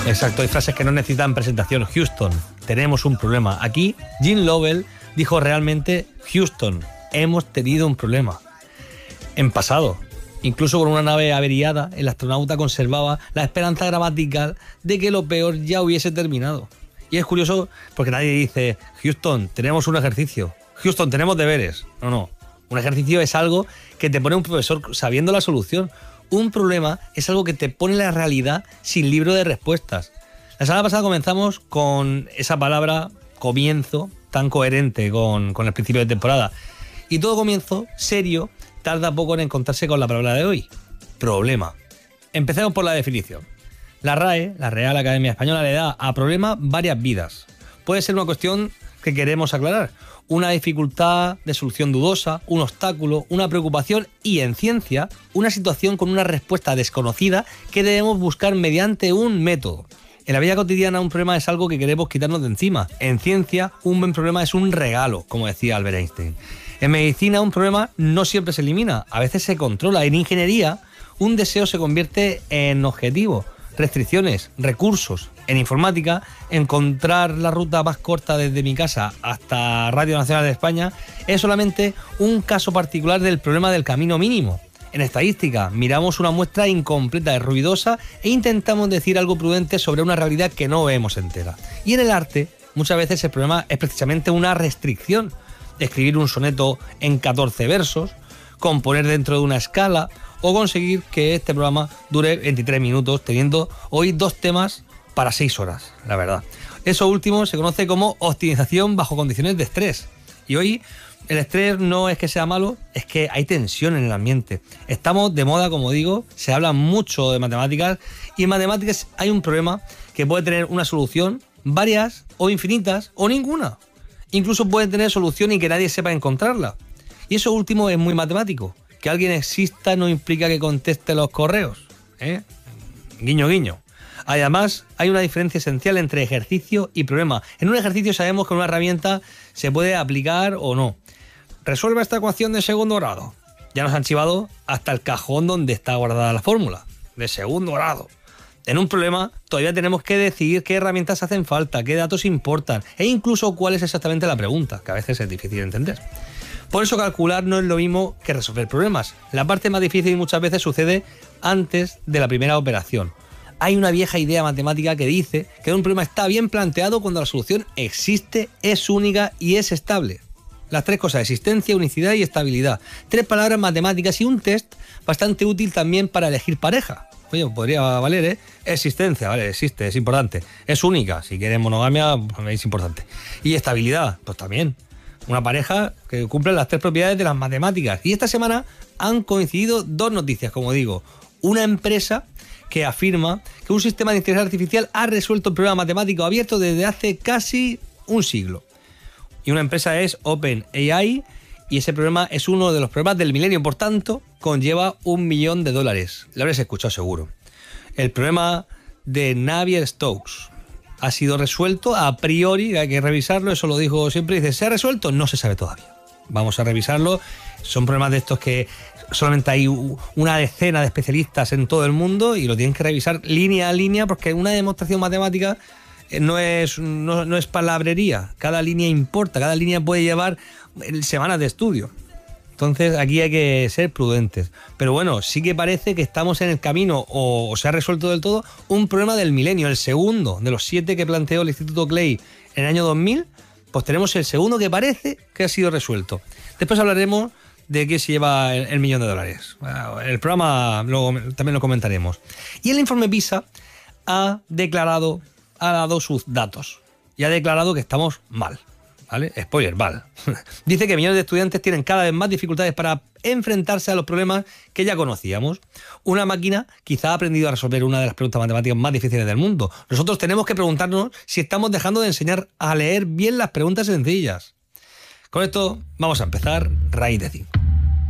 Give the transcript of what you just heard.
Exacto, hay frases que no necesitan presentación. Houston, tenemos un problema. Aquí, Jim Lovell dijo realmente: Houston, hemos tenido un problema. En pasado, incluso con una nave averiada, el astronauta conservaba la esperanza gramatical de que lo peor ya hubiese terminado. Y es curioso porque nadie dice: Houston, tenemos un ejercicio. Houston, tenemos deberes. No. Un ejercicio es algo que te pone un profesor sabiendo la solución. Un problema es algo que te pone la realidad sin libro de respuestas. La semana pasada comenzamos con esa palabra comienzo tan coherente con el principio de temporada. Y todo comienzo serio tarda poco en encontrarse con la palabra de hoy: problema. Empecemos por la definición. La RAE, la Real Academia Española, le da a problema varias vidas. Puede ser una cuestión que queremos aclarar, una dificultad de solución dudosa, un obstáculo, una preocupación y, en ciencia, una situación con una respuesta desconocida que debemos buscar mediante un método. En la vida cotidiana un problema es algo que queremos quitarnos de encima. En ciencia un buen problema es un regalo, como decía Albert Einstein. En medicina un problema no siempre se elimina, a veces se controla. En ingeniería un deseo se convierte en objetivo. Restricciones, recursos. En informática, encontrar la ruta más corta desde mi casa hasta Radio Nacional de España es solamente un caso particular del problema del camino mínimo. En estadística, miramos una muestra incompleta y ruidosa e intentamos decir algo prudente sobre una realidad que no vemos entera. Y en el arte, muchas veces el problema es precisamente una restricción. Escribir un soneto en 14 versos, componer dentro de una escala o conseguir que este programa dure 23 minutos, teniendo hoy 2 temas para 6 horas, la verdad. Eso último se conoce como optimización bajo condiciones de estrés. Y hoy el estrés no es que sea malo, es que hay tensión en el ambiente. Estamos de moda, como digo, se habla mucho de matemáticas y en matemáticas hay un problema que puede tener una solución, varias o infinitas o ninguna. Incluso puede tener solución y que nadie sepa encontrarla. Y eso último es muy matemático. Que alguien exista no implica que conteste los correos. Guiño, guiño. Además, hay una diferencia esencial entre ejercicio y problema. En un ejercicio sabemos que una herramienta se puede aplicar o no. Resuelva esta ecuación de segundo grado. Ya nos han chivado hasta el cajón donde está guardada la fórmula. De segundo grado. En un problema todavía tenemos que decidir qué herramientas hacen falta, qué datos importan e incluso cuál es exactamente la pregunta, que a veces es difícil de entender. Por eso calcular no es lo mismo que resolver problemas. La parte más difícil muchas veces sucede antes de la primera operación. Hay una vieja idea matemática que dice que un problema está bien planteado cuando la solución existe, es única y es estable. Las 3 cosas: existencia, unicidad y estabilidad. 3 palabras matemáticas y un test bastante útil también para elegir pareja. Oye, podría valer, ¿eh? Existencia, vale, existe, es importante. Es única, si quieres monogamia, es importante. Y estabilidad, pues también. Una pareja que cumple las 3 propiedades de las matemáticas. Y esta semana han coincidido 2 noticias, como digo. Una empresa que afirma que un sistema de inteligencia artificial ha resuelto el problema matemático abierto desde hace casi un siglo. Y una empresa es OpenAI, y ese problema es uno de los problemas del milenio, por tanto, conlleva $1 millón. Lo habréis escuchado seguro. El problema de Navier-Stokes ha sido resuelto a priori, hay que revisarlo, eso lo dijo siempre, dice: ¿se ha resuelto? No se sabe todavía. Vamos a revisarlo. Son problemas de estos que solamente hay una decena de especialistas en todo el mundo y lo tienen que revisar línea a línea, porque una demostración matemática no es palabrería. Cada línea importa, cada línea puede llevar semanas de estudio. Entonces aquí hay que ser prudentes. Pero bueno, sí que parece que estamos en el camino, o se ha resuelto del todo, un problema del milenio, el segundo de los 7 que planteó el Instituto Clay en el año 2000, pues tenemos el segundo que parece que ha sido resuelto. Después hablaremos de qué se lleva el $1 millón. El programa también lo comentaremos. Y el informe PISA ha dado sus datos y ha declarado que estamos mal. ¿Vale? Spoiler, mal. Dice que millones de estudiantes tienen cada vez más dificultades para enfrentarse a los problemas que ya conocíamos. Una máquina quizá ha aprendido a resolver una de las preguntas matemáticas más difíciles del mundo. Nosotros tenemos que preguntarnos si estamos dejando de enseñar a leer bien las preguntas sencillas. Con esto vamos a empezar Raíz de 5.